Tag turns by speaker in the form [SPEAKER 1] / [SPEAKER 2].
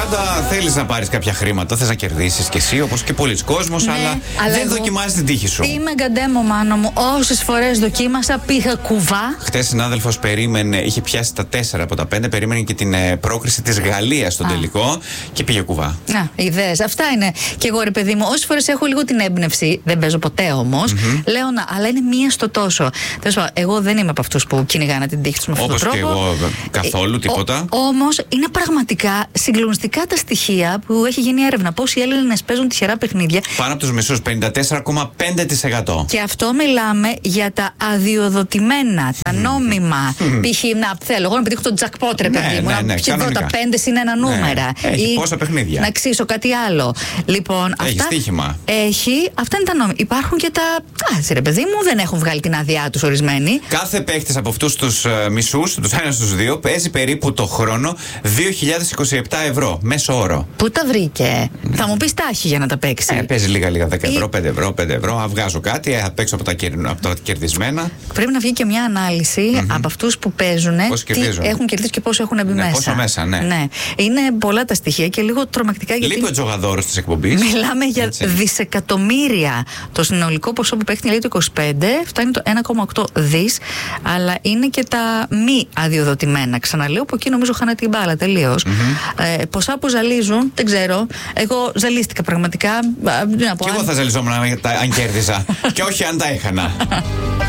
[SPEAKER 1] Πάντα θέλεις να πάρεις κάποια χρήματα, θες να κερδίσεις κι εσύ, όπως και πολλοί κόσμος, αλλά δεν δοκιμάζεις την τύχη σου.
[SPEAKER 2] Είμαι γκαντέμο, μάνο μου. Όσες φορές δοκίμασα, πήγα κουβά.
[SPEAKER 1] Χτες συνάδελφος περίμενε, είχε πιάσει τα 4 από τα 5, περίμενε και την πρόκριση της Γαλλίας στον τελικό και πήγε κουβά.
[SPEAKER 2] Ιδέες. Αυτά είναι. Και εγώ, ρε παιδί μου, όσες φορές έχω λίγο την έμπνευση, δεν παίζω ποτέ όμως, λέω αλλά είναι μία στο τόσο. Τέλος πάντων, εγώ δεν είμαι από αυτούς που κυνηγάνε την τύχη τους με αυτόν τον τρόπο.
[SPEAKER 1] Όπως και εγώ, καθόλου, τίποτα.
[SPEAKER 2] Όμως είναι πραγματικά συγκλονιστικά τα στοιχεία που έχει γίνει έρευνα. Πόσοι Έλληνες παίζουν τυχερά παιχνίδια.
[SPEAKER 1] Πάνω από τους μισούς, 54,5%.
[SPEAKER 2] Και αυτό μιλάμε για τα αδειοδοτημένα, τα νόμιμα. Π.χ. θέλω εγώ να πετύχω το jackpot, ρε παιδί μου. Να πιω τα 5 συν ένα νούμερα.
[SPEAKER 1] Έχει πόσα παιχνίδια.
[SPEAKER 2] Να ξύσω κάτι άλλο. Λοιπόν,
[SPEAKER 1] έχει στοίχημα.
[SPEAKER 2] Αυτά είναι τα νόμιμα. Υπάρχουν και τα. Ρε παιδί μου, δεν έχουν βγάλει την άδειά τους ορισμένοι.
[SPEAKER 1] Κάθε παίκτης από αυτούς τους μισούς, τους ένα στους δύο, παίζει περίπου το χρόνο 2.027 ευρώ, μέσο όρο.
[SPEAKER 2] Πού τα βρήκε? Θα μου πεις τα έχει για να τα παίξει.
[SPEAKER 1] Παίζει λίγα, 10 ευρώ, 5 ευρώ, 5 ευρώ. Βγάζω κάτι, θα παίξω από τα κερδισμένα.
[SPEAKER 2] Πρέπει να βγει και μια ανάλυση από αυτούς που παίζουν. Τι έχουν κερδίσει και πόσο έχουν μπει μέσα.
[SPEAKER 1] Πόσο μέσα, ναι.
[SPEAKER 2] Είναι πολλά τα στοιχεία και λίγο τρομακτικά.
[SPEAKER 1] Λείπει ο Τζογαδόρος της εκπομπής.
[SPEAKER 2] Μιλάμε για δισεκατομμύρια. Το συνολικό ποσό που παίχνει λέει το 25, φτάνει το 1,8 δις, αλλά είναι και τα μη αδειοδοτημένα. Ξαναλέω, από εκεί νομίζω χάνεται την μπάλα τελείως. Ποσά που ζαλίζουν, δεν ξέρω. Εγώ ζαλίστηκα πραγματικά.
[SPEAKER 1] Και εγώ θα ζαλιζόμουν αν κέρδιζα. Και όχι αν τα έχανα.